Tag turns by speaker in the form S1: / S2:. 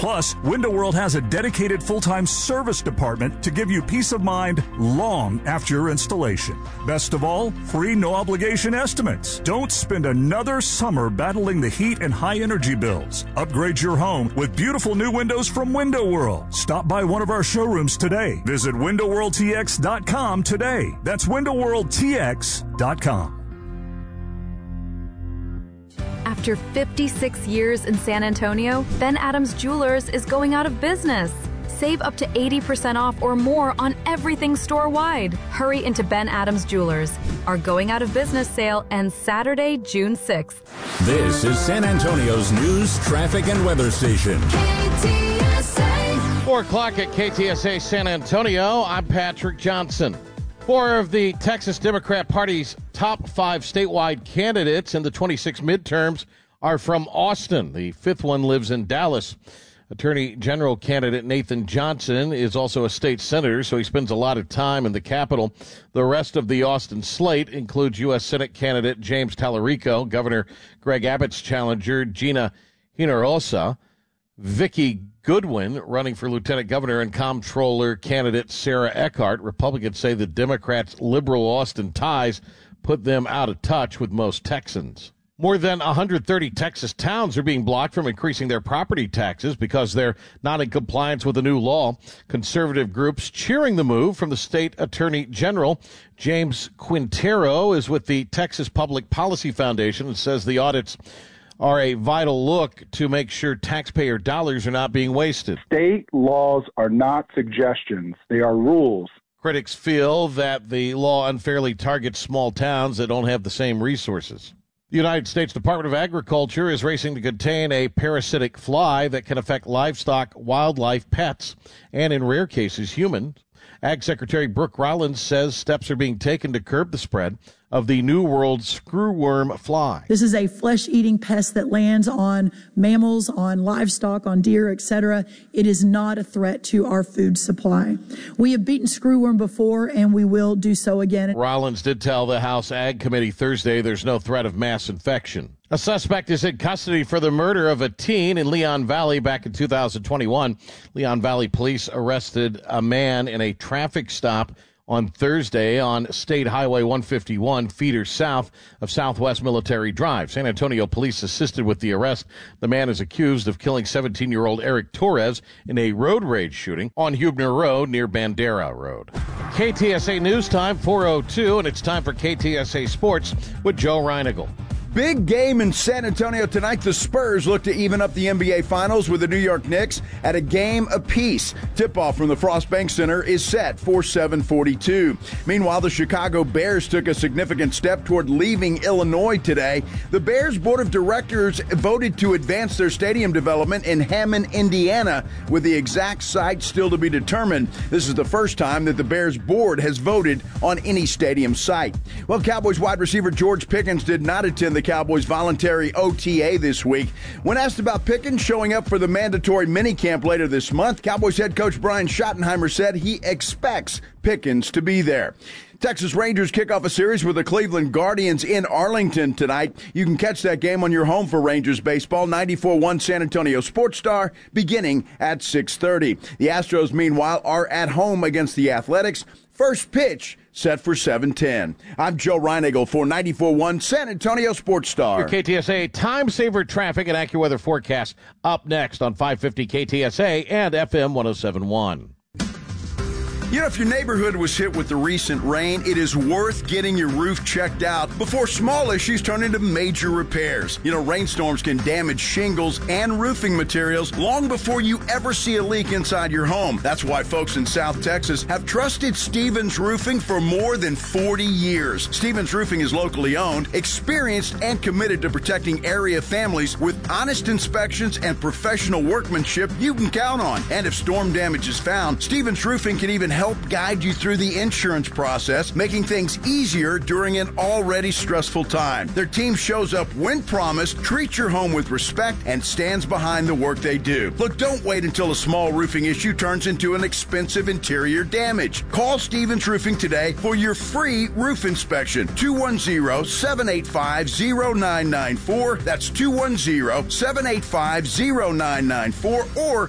S1: Plus, Window World has a dedicated full-time service department to give you peace of mind long after your installation. Best of all, free no-obligation estimates. Don't spend another summer battling the heat and high energy bills. Upgrade your home with beautiful new windows from Window World. Stop by one of our showrooms today. Visit WindowWorldTX.com today. That's WindowWorldTX.com.
S2: After 56 years in San Antonio, Ben Adams Jewelers is going out of business. Save up to 80% off or more on everything store-wide. Hurry into Ben Adams Jewelers. Our going out of business sale ends Saturday, June 6th.
S3: This is San Antonio's news, traffic, and weather station.
S4: KTSA. 4 o'clock at KTSA San Antonio. I'm Patrick Johnson. 4 of the Texas Democrat Party's top 5 statewide candidates in the 26 midterms are from Austin. The 5th one lives in Dallas. Attorney General candidate Nathan Johnson is also a state senator, so he spends a lot of time in the Capitol. The rest of the Austin slate includes U.S. Senate candidate James Tallarico, Governor Greg Abbott's challenger Gina Hinojosa, Vicki Goodwin running for lieutenant governor, and comptroller candidate Sarah Eckhart. Republicans say the Democrats' liberal Austin ties put them out of touch with most Texans. More than 130 Texas towns are being blocked from increasing their property taxes because they're not in compliance with the new law. Conservative groups cheering the move from the state attorney general. James Quintero is with the Texas Public Policy Foundation and says the audits are a vital look to make sure taxpayer dollars are not being wasted.
S5: State laws are not suggestions. They are rules.
S4: Critics feel that the law unfairly targets small towns that don't have the same resources. The United States Department of Agriculture is racing to contain a parasitic fly that can affect livestock, wildlife, pets, and in rare cases, humans. Ag Secretary Brooke Rollins says steps are being taken to curb the spread of the New World screwworm fly.
S6: This is a flesh-eating pest that lands on mammals, on livestock, on deer, etc. It is not a threat to our food supply. We have beaten screwworm before, and we will do so again.
S4: Rollins did tell the House Ag Committee Thursday there's no threat of mass infection. A suspect is in custody for the murder of a teen in Leon Valley back in 2021. Leon Valley police arrested a man in a traffic stop on Thursday on State Highway 151, feeder south of Southwest Military Drive. San Antonio police assisted with the arrest. The man is accused of killing 17-year-old Eric Torres in a road rage shooting on Huebner Road near Bandera Road. KTSA News Time, 4:02, and it's time for KTSA Sports with Joe Reinigal.
S7: Big game in San Antonio tonight. The Spurs look to even up the NBA Finals with the New York Knicks at a game apiece. Tip-off from the Frost Bank Center is set for 7:42. Meanwhile, the Chicago Bears took a significant step toward leaving Illinois today. The Bears Board of Directors voted to advance their stadium development in Hammond, Indiana, with the exact site still to be determined. This is the first time that the Bears Board has voted on any stadium site. Well, Cowboys wide receiver George Pickens did not attend the Cowboys' voluntary OTA this week. When asked about Pickens showing up for the mandatory minicamp later this month, Cowboys head coach Brian Schottenheimer said he expects Pickens to be there. Texas Rangers kick off a series with the Cleveland Guardians in Arlington tonight. You can catch that game on your home for Rangers baseball, 94.1 San Antonio Sports Star, beginning at 6:30. The Astros, meanwhile, are at home against the Athletics. First pitch set for 7:10. I'm Joe Reinigal for 94.1 San Antonio Sports Star.
S4: Your KTSA Time Saver Traffic and AccuWeather forecast up next on 550 KTSA and FM 107.1.
S7: You know, if your neighborhood was hit with the recent rain, it is worth getting your roof checked out before small issues turn into major repairs. You know, rainstorms can damage shingles and roofing materials long before you ever see a leak inside your home. That's why folks in South Texas have trusted Stevens Roofing for more than 40 years. Stevens Roofing is locally owned, experienced, and committed to protecting area families with honest inspections and professional workmanship you can count on. And if storm damage is found, Stevens Roofing can even help guide you through the insurance process, making things easier during an already stressful time. Their team shows up when promised, treats your home with respect, and stands behind the work they do. Look, don't wait until a small roofing issue turns into an expensive interior damage. Call Stevens Roofing today for your free roof inspection. 210-785-0994. That's 210-785-0994. Or